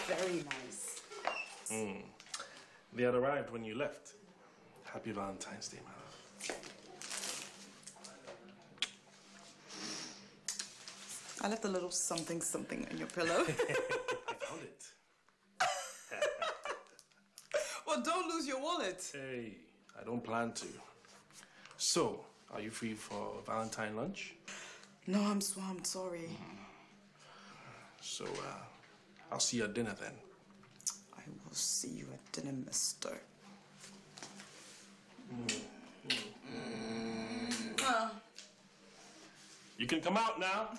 Very nice. They had arrived when you left. Happy Valentine's Day, my love. I left a little something in your pillow. I found it. Well, don't lose your wallet. Hey, I don't plan to. So, are you free for Valentine lunch? No, I'm swamped, sorry. So, I'll see you at dinner then. I will see you at dinner, mister. You can come out now.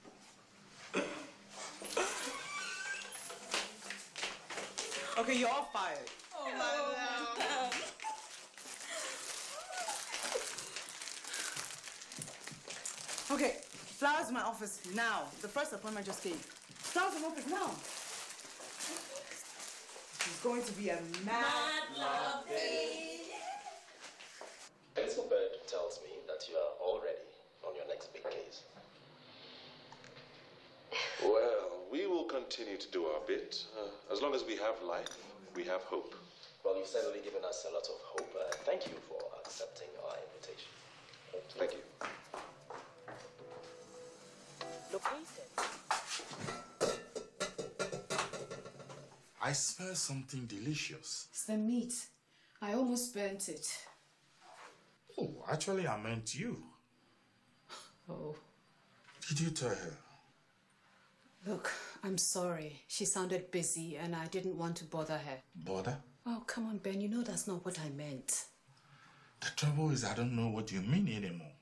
Okay, you're all fired. Oh, my God. Okay, flowers in my office now. The first appointment just came. Flowers in my office now. It's going to be a mad love day. Elizabeth tells me that you are all ready on your next big case. Well, we will continue to do our bit. As long as we have life, we have hope. Well, you've certainly given us a lot of hope. Thank you for accepting our invitation. Thank you. Located. I smell something delicious. It's the meat. I almost burnt it. Oh, actually, I meant you. Oh. Did you tell her? Look, I'm sorry. She sounded busy and I didn't want to bother her. Bother? Oh, come on, Ben. You know that's not what I meant. The trouble is I don't know what you mean anymore.